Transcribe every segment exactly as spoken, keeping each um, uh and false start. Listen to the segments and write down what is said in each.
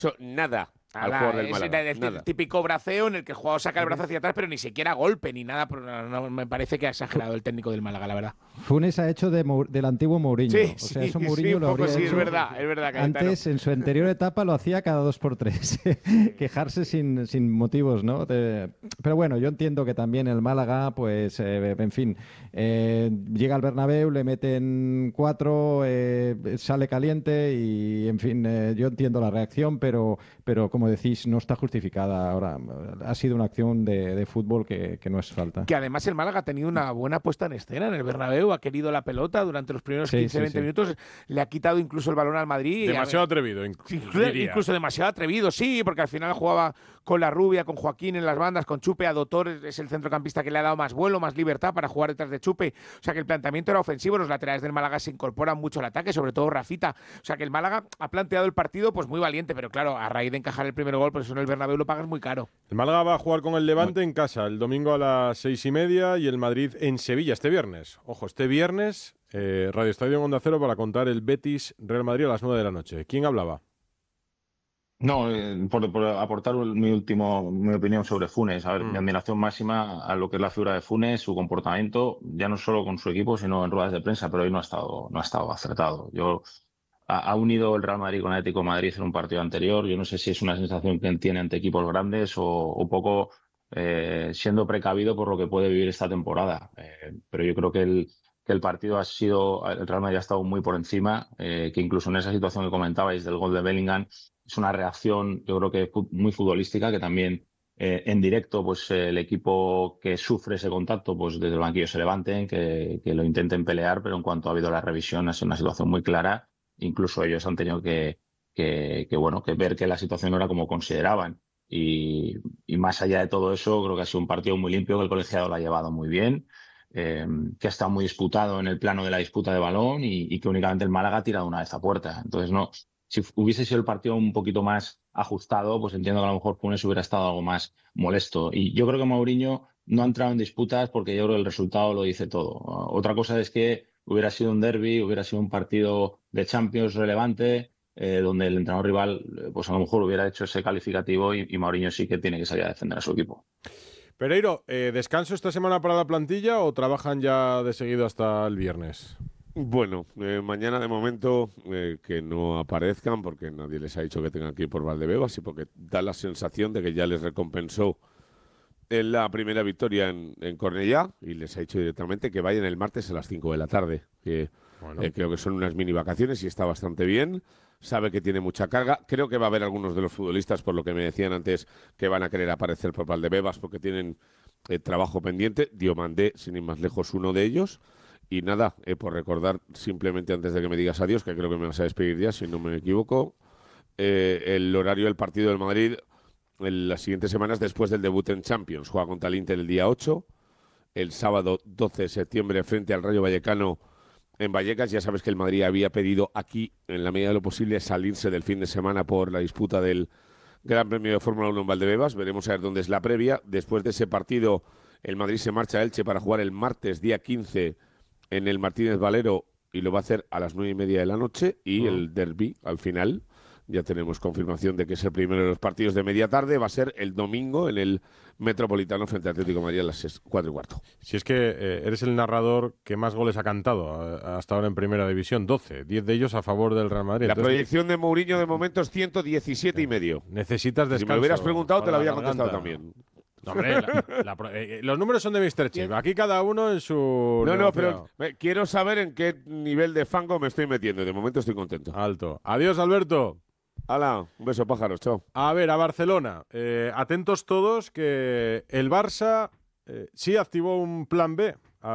hecho nada al Ala, jugador del es Málaga. el Nada. típico braceo en el que el jugador saca el brazo hacia atrás, pero ni siquiera golpe ni nada. Pero no, no, me parece que ha exagerado el técnico del Málaga, la verdad. Funes ha hecho de, del antiguo Mourinho. Sí, o sea, sí, eso Mourinho sí, un lo poco habría sí, hecho. es verdad, es verdad, Cayetano. Antes, en su anterior etapa, lo hacía cada dos por tres. Quejarse sin, sin motivos, ¿no? De, pero bueno, yo entiendo que también el Málaga, pues, eh, en fin, eh, llega al Bernabéu, le meten cuatro, eh, sale caliente y, en fin, eh, yo entiendo la reacción, pero, pero como decís, no está justificada ahora. Ha sido una acción de, de fútbol que, que no es falta. Que además el Málaga ha tenido una buena puesta en escena en el Bernabéu, ha querido la pelota durante los primeros Sí, quince a sí, veinte sí. minutos, le ha quitado incluso el balón al Madrid. Demasiado y a, atrevido, inc incluso, incluso demasiado atrevido, sí, porque al final jugaba con la Rubia, con Joaquín en las bandas, con Chupe, a Dotor es el centrocampista que le ha dado más vuelo, más libertad para jugar detrás de Chupe. O sea que el planteamiento era ofensivo, los laterales del Málaga se incorporan mucho al ataque, sobre todo Rafita. O sea que el Málaga ha planteado el partido pues muy valiente, pero claro, a raíz de encajar el primer gol, pues eso en el Bernabéu lo pagas muy caro. El Málaga va a jugar con el Levante en casa el domingo a las seis y media y el Madrid en Sevilla este viernes. Ojo, este viernes, eh, Radio Estadio en Onda Cero para contar el Betis Real Madrid a las nueve de la noche. ¿Quién hablaba? No, eh, por, por aportar mi último mi opinión sobre Funes. A ver, Mm. mi admiración máxima a lo que es la figura de Funes, su comportamiento, ya no solo con su equipo, sino en ruedas de prensa, pero hoy no ha estado, no ha estado acertado. Yo ha, ha unido el Real Madrid con el Atlético de Madrid en un partido anterior. Yo no sé si es una sensación que tiene ante equipos grandes o un poco eh, siendo precavido por lo que puede vivir esta temporada. Eh, pero yo creo que el, que el partido ha sido, el Real Madrid ha estado muy por encima, eh, que incluso en esa situación que comentabais del gol de Bellingham, es una reacción, yo creo que muy futbolística, que también eh, en directo, pues eh, el equipo que sufre ese contacto, pues desde el banquillo se levanten, que, que lo intenten pelear, pero en cuanto ha habido la revisión ha sido una situación muy clara. Incluso ellos han tenido que, que, que bueno, que ver que la situación no era como consideraban. Y, y más allá de todo eso, creo que ha sido un partido muy limpio, que el colegiado lo ha llevado muy bien, eh, que ha estado muy disputado en el plano de la disputa de balón y, y que únicamente el Málaga ha tirado una vez a puerta. Entonces, no, si hubiese sido el partido un poquito más ajustado, pues entiendo que a lo mejor Funes hubiera estado algo más molesto. Y yo creo que Mourinho no ha entrado en disputas porque yo creo que el resultado lo dice todo. Otra cosa es que hubiera sido un derbi, hubiera sido un partido de Champions relevante, eh, donde el entrenador rival, pues a lo mejor hubiera hecho ese calificativo y, y Mourinho sí que tiene que salir a defender a su equipo. Pereiro, eh, ¿descanso esta semana para la plantilla o trabajan ya de seguido hasta el viernes? Bueno, eh, mañana de momento eh, que no aparezcan porque nadie les ha dicho que tengan que ir por Valdebebas y porque da la sensación de que ya les recompensó en la primera victoria en, en Cornellá y les ha dicho directamente que vayan el martes a las cinco de la tarde, que bueno. eh, creo que son unas mini vacaciones y está bastante bien. Sabe que tiene mucha carga. Creo que va a haber algunos de los futbolistas, por lo que me decían antes, que van a querer aparecer por Valdebebas porque tienen eh, trabajo pendiente. Diomandé, sin ir más lejos, uno de ellos. Y nada, eh, por recordar simplemente antes de que me digas adiós, que creo que me vas a despedir ya, si no me equivoco, eh, el horario del partido del Madrid en las siguientes semanas después del debut en Champions. Juega contra el Inter el día ocho, el sábado doce de septiembre frente al Rayo Vallecano en Vallecas. Ya sabes que el Madrid había pedido aquí, en la medida de lo posible, salirse del fin de semana por la disputa del Gran Premio de Fórmula uno en Valdebebas. Veremos a ver dónde es la previa. Después de ese partido, el Madrid se marcha a Elche para jugar el martes día quince en el Martínez Valero y lo va a hacer a las nueve y media de la noche y uh-huh. el derbi al final, ya tenemos confirmación de que es el primero de los partidos de media tarde, va a ser el domingo en el Metropolitano frente al Atlético de Madrid a las cuatro y cuarto. Si es que eh, eres el narrador que más goles ha cantado a, hasta ahora en Primera División, doce, diez de ellos a favor del Real Madrid. La Entonces, proyección de Mourinho de momento es ciento diecisiete y medio. Necesitas descanso. Si me lo hubieras preguntado te lo había garganta. contestado también. No, hombre, la, la, eh, los números son de míster Chip. Aquí cada uno en su... No, negocio. no, pero eh, quiero saber en qué nivel de fango me estoy metiendo. De momento estoy contento. Alto. Adiós, Alberto. Hala, un beso, pájaros, chao. A ver, a Barcelona. Eh, atentos todos que el Barça eh, sí activó un plan B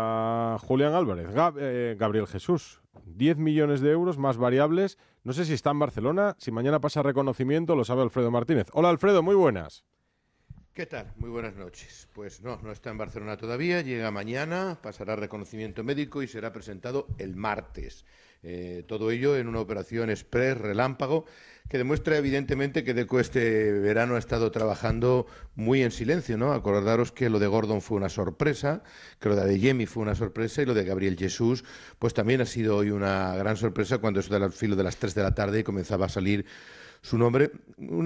a Julián Álvarez. Gab, eh, Gabriel Jesús. diez millones de euros más variables. No sé si está en Barcelona. Si mañana pasa reconocimiento, lo sabe Alfredo Martínez. Hola, Alfredo, muy buenas. ¿Qué tal? Muy buenas noches. Pues no, no está en Barcelona todavía, llega mañana, pasará reconocimiento médico y será presentado el martes. Eh, todo ello en una operación express, relámpago, que demuestra evidentemente que Deco este verano ha estado trabajando muy en silencio, ¿no? Acordaros que lo de Gordon fue una sorpresa, que lo de Adeyemi fue una sorpresa y lo de Gabriel Jesús pues también ha sido hoy una gran sorpresa cuando eso del filo de las tres de la tarde comenzaba a salir su nombre.